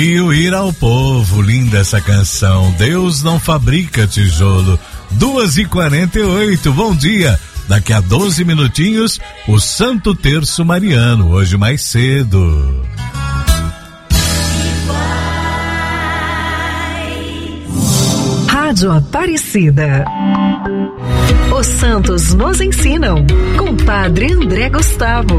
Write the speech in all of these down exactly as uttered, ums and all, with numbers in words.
E o ir ao povo, linda essa canção. Deus não fabrica tijolo. Duas e quarenta e oito, bom dia. Daqui a doze minutinhos, o Santo Terço Mariano, hoje mais cedo. Rádio Aparecida. Os santos nos ensinam, com Padre André Gustavo.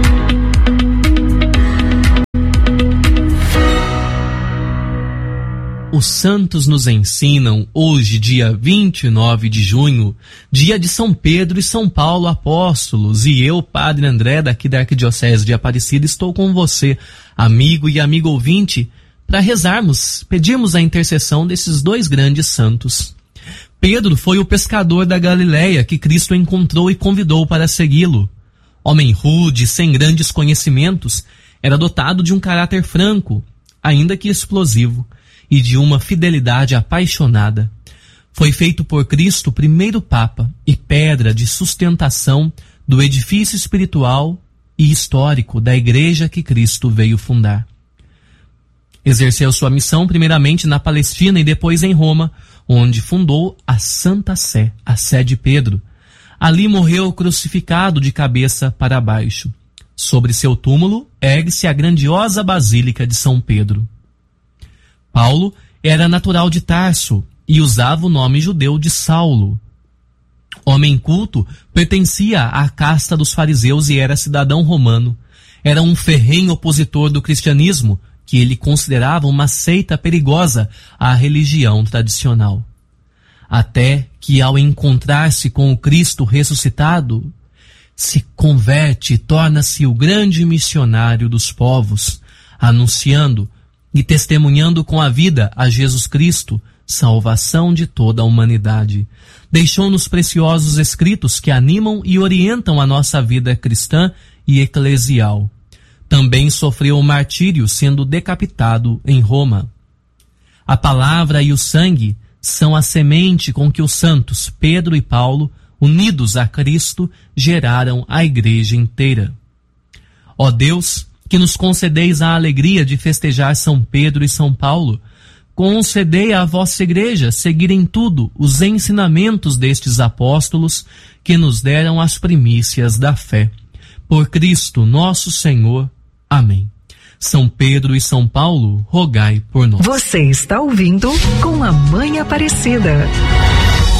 Os santos nos ensinam hoje, dia vinte e nove de junho, dia de São Pedro e São Paulo apóstolos, e eu, Padre André, daqui da Arquidiocese de Aparecida, estou com você, amigo e amigo ouvinte, para rezarmos, pedirmos a intercessão desses dois grandes santos. Pedro foi o pescador da Galileia que Cristo encontrou e convidou para segui-lo. Homem rude, sem grandes conhecimentos, era dotado de um caráter franco, ainda que explosivo, e de uma fidelidade apaixonada. Foi feito por Cristo o primeiro Papa e pedra de sustentação do edifício espiritual e histórico da Igreja que Cristo veio fundar. Exerceu sua missão primeiramente na Palestina e depois em Roma, onde fundou a Santa Sé, a Sé de Pedro. Ali morreu crucificado de cabeça para baixo. Sobre seu túmulo ergue-se a grandiosa Basílica de São Pedro. Paulo era natural de Tarso e usava o nome judeu de Saulo. Homem culto, pertencia à casta dos fariseus e era cidadão romano. Era um ferrenho opositor do cristianismo, que ele considerava uma seita perigosa à religião tradicional. Até que, ao encontrar-se com o Cristo ressuscitado, se converte e torna-se o grande missionário dos povos, anunciando e testemunhando com a vida a Jesus Cristo, salvação de toda a humanidade. Deixou-nos preciosos escritos que animam e orientam a nossa vida cristã e eclesial. Também sofreu o martírio, sendo decapitado em Roma. A palavra e o sangue são a semente com que os santos Pedro e Paulo, unidos a Cristo, geraram a igreja inteira. Ó Deus, que nos concedeis a alegria de festejar São Pedro e São Paulo, concedei à vossa igreja seguir em tudo os ensinamentos destes apóstolos que nos deram as primícias da fé. Por Cristo nosso Senhor. Amém. São Pedro e São Paulo, rogai por nós. Você está ouvindo Com a Mãe Aparecida.